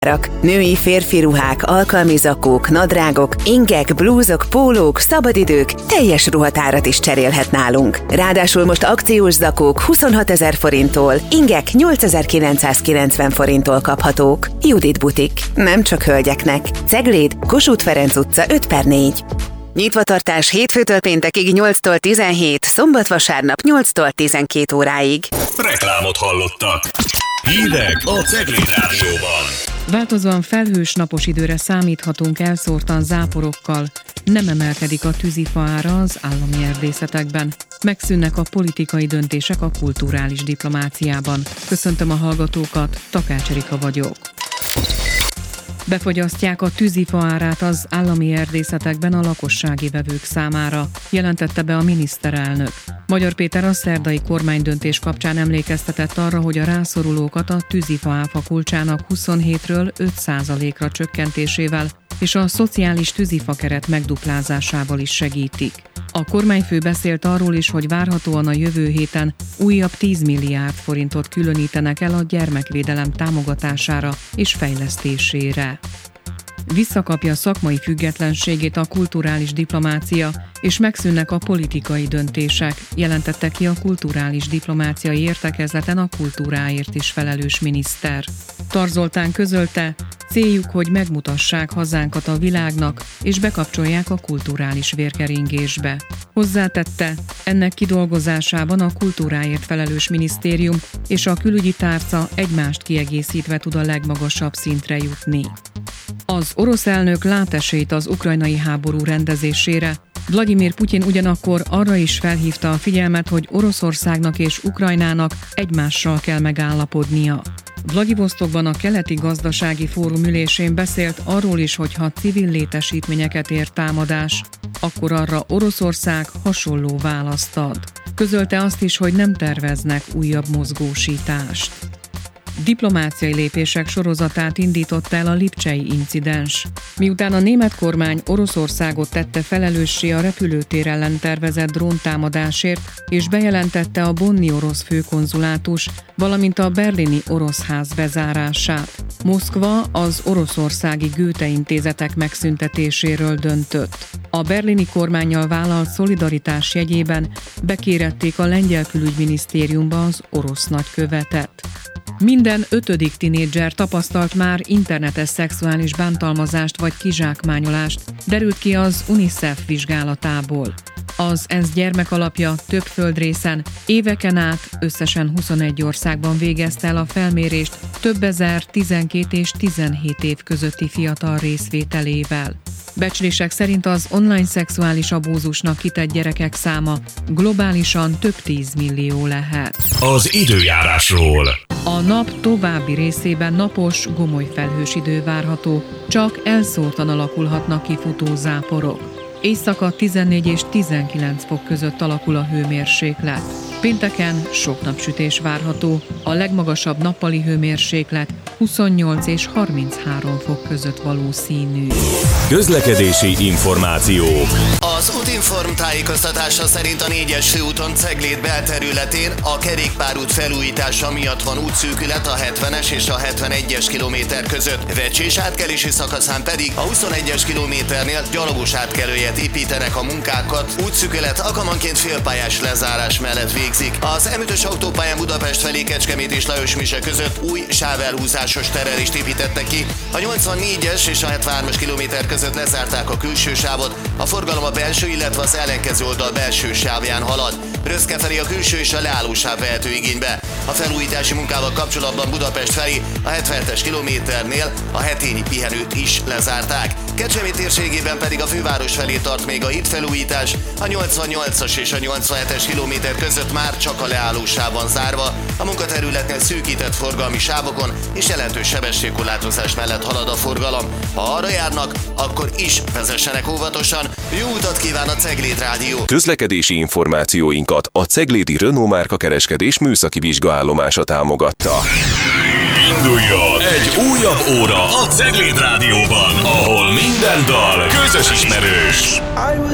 Női, férfi ruhák, alkalmi zakók, nadrágok, ingek, blúzok, pólók, szabadidők, teljes ruhatárat is cserélhet nálunk. Ráadásul most akciós zakók 26 000 forinttól, ingek 8990 forinttól kaphatók. Judit Butik. Nem csak hölgyeknek. Cegléd, Kossuth Ferenc utca 5/4. Nyitvatartás hétfőtől péntekig 8-tól 17, szombat-vasárnap 8-tól 12 óráig. Reklámot hallottak. Hírek a Cegléd Rádióban. Változóan felhős napos időre számíthatunk elszórtan záporokkal. Nem emelkedik a tűzifa ára az állami erdészetekben. Megszűnnek a politikai döntések a kulturális diplomáciában. Köszöntöm a hallgatókat, Takács Erika vagyok. Befogyasztják a tűzifa árát az állami erdészetekben a lakossági vevők számára, jelentette be a miniszterelnök. Magyar Péter a szerdai kormánydöntés kapcsán emlékeztetett arra, hogy a rászorulókat a tűzifa áfa kulcsának 27-ről 5%-ra csökkentésével és a szociális tűzifa keret megduplázásával is segítik. A kormányfő beszélt arról is, hogy várhatóan a jövő héten újabb 10 milliárd forintot különítenek el a gyermekvédelem támogatására és fejlesztésére. Visszakapja szakmai függetlenségét a kulturális diplomácia, és megszűnnek a politikai döntések, jelentette ki a kulturális diplomáciai értekezleten a kultúráért is felelős miniszter. Tarz Zoltán közölte, céljuk, hogy megmutassák hazánkat a világnak, és bekapcsolják a kulturális vérkeringésbe. Hozzátette, ennek kidolgozásában a kultúráért felelős minisztérium és a külügyi tárca egymást kiegészítve tud a legmagasabb szintre jutni. Az orosz elnök lát esélyt az ukrajnai háború rendezésére. Vladimir Putyin ugyanakkor arra is felhívta a figyelmet, hogy Oroszországnak és Ukrajnának egymással kell megállapodnia. Vladivostokban a Keleti Gazdasági Fórum ülésén beszélt arról is, hogy ha civil létesítményeket ér támadás, akkor arra Oroszország hasonló választ ad. Közölte azt is, hogy nem terveznek újabb mozgósítást. Diplomáciai lépések sorozatát indított el a lipcsei incidens. Miután a német kormány Oroszországot tette felelőssé a repülőtér ellen tervezett dróntámadásért, és bejelentette a bonni orosz főkonzulátus, valamint a berlini orosz ház bezárását. Moszkva az oroszországi Goethe intézetek megszüntetéséről döntött. A berlini kormánnyal vállalt szolidaritás jegyében bekérették a lengyel külügyminisztériumba az orosz nagykövetet. Minden 5. tinédzser tapasztalt már internetes szexuális bántalmazást vagy kizsákmányolást, derült ki az UNICEF vizsgálatából. Az ENSZ gyermekalapja több földrészen éveken át összesen 21 országban végezte el a felmérést több ezer 12 és 17 év közötti fiatal részvételével. Becslések szerint az online szexuális abúzusnak kitett gyerekek száma globálisan több 10 millió lehet. Az időjárásról. A nap további részében napos, gomoly felhős idő várható, csak elszórtan alakulhatnak ki futó záporok. Éjszaka 14 és 19 fok között alakul a hőmérséklet. Pénteken sok napsütés várható, a legmagasabb nappali hőmérséklet 28 és 33 fok között valószínű. Közlekedési információk. Az Útinform tájékoztatása szerint a 4-es főúton Cegléd belterületén a kerékpárút felújítása miatt van útszűkület a 70-es és a 71-es kilométer között. Vecsés átkelési szakaszán pedig a 21-es kilométernél gyalogos átkelőjet építenek a munkákat. Útszűkület alkalmanként félpályás lezárás mellett végzik. Az M5-ös autópályán Budapest felé Kecskemét és Lajosmise között új sávelhúzásos terelést építettek ki. A 84-es és a 73-as kilométer között lezárták a külső sávot, a forgalom a belső, illetve az ellenkező oldal belső sávján halad. Röszke felé a külső és a leálló sáv vehető igénybe. A felújítási munkával kapcsolatban Budapest felé a 77-es kilométernél a hetényi pihenőt is lezárták. Kecskemét térségében pedig a főváros felé tart még a hídfelújítás, a 88-as és a 87-es kilométer között már csak a leálló sáv van zárva, a munkaterületnél szűkített forgalmi sávokon és jelentős sebességkorlátozás mellett halad a forgalom. Ha arra járnak, akkor is vezessenek óvatosan. Jó utat kíván a Cegléd Rádió! Közlekedési információinkat a ceglédi Renault márka kereskedés műszaki vizsgaállomása támogatta. Induljon egy újabb óra a Cegléd Rádióban, ahol minden dal közös ismerős.